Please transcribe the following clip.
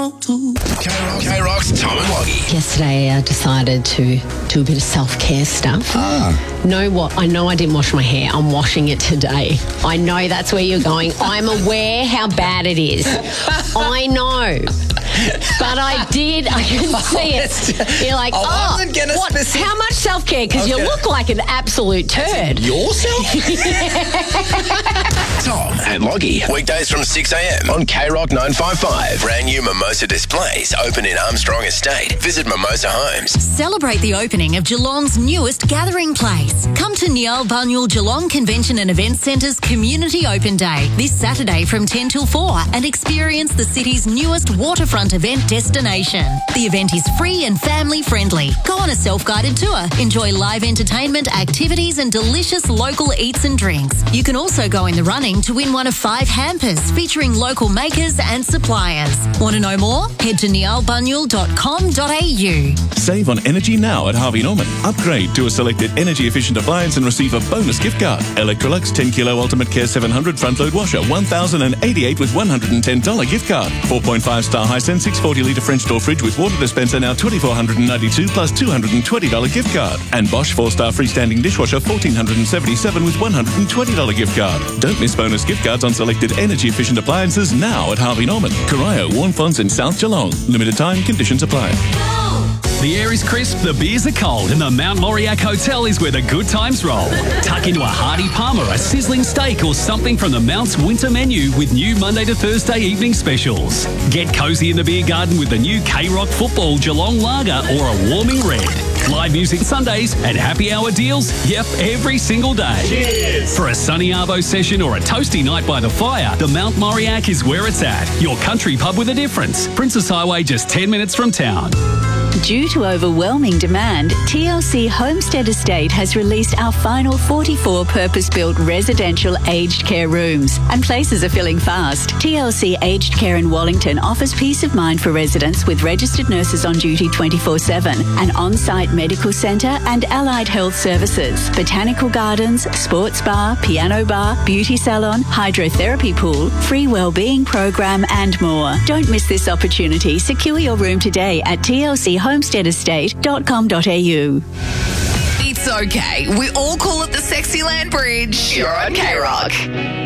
want to. K-Rock's Tom and Loggy. Yesterday I decided to do a bit of self-care stuff. Know what? I know I didn't wash my hair. I'm washing it today. I know that's where you're going. I'm aware how bad it is. I know. But I did. I can see it. You're like, I wasn't gonna what? How much self-care? Because you look like an absolute turd. Yourself? Tom and Loggy. Weekdays from 6 a.m. on K-Rock 955. Brand new Mimosa displays open in Armstrong Estate. Visit Mimosa Homes. Celebrate the opening of Geelong's newest gathering place. Come to Niall Bunyul Geelong Convention and Event Centre's Community Open Day this Saturday from 10 till 4 and experience the city's newest waterfront event destination. The event is free and family friendly. Go on a self-guided tour, enjoy live entertainment, activities and delicious local eats and drinks. You can also go in the running to win one of 5 hampers featuring local makers and suppliers. Want to know more? Head to niallbunyul.com.au. Save on energy now at Harvey Norman. Upgrade to a selected energy-efficient appliance and receive a bonus gift card. Electrolux 10 Kilo Ultimate Care 700 front-load washer, $1,088 with $110 gift card. 4.5-star Hisense 640-litre French door fridge with water dispenser now $2,492 plus $220 gift card. And Bosch 4-star freestanding dishwasher $1,477 with $120 gift card. Don't miss bonus gift cards on selected energy-efficient appliances now at Harvey Norman. Corio, Warnfonts and South Geelong. Limited time, conditions apply. The air is crisp, the beers are cold, and the Mount Moriac Hotel is where the good times roll. Tuck into a hearty Palmer, a sizzling steak, or something from the Mount's winter menu with new Monday to Thursday evening specials. Get cosy in the beer garden with the new K-Rock Football Geelong Lager or a warming red. Live music Sundays and happy hour deals, yep, every single day. Cheers! For a sunny arvo session or a toasty night by the fire, the Mount Moriac is where it's at. Your country pub with a difference. Princess Highway, just 10 minutes from town. Due to overwhelming demand, TLC Homestead Estate has released our final 44 purpose-built residential aged care rooms, and places are filling fast. TLC Aged Care in Wallington offers peace of mind for residents with registered nurses on duty 24/7, an on-site medical centre and allied health services, botanical gardens, sports bar, piano bar, beauty salon, hydrotherapy pool, free wellbeing program and more. Don't miss this opportunity. Secure your room today at tlchomesteadestate.com.au. It's okay. We all call it the Sexy Land Bridge. You're on K-Rock.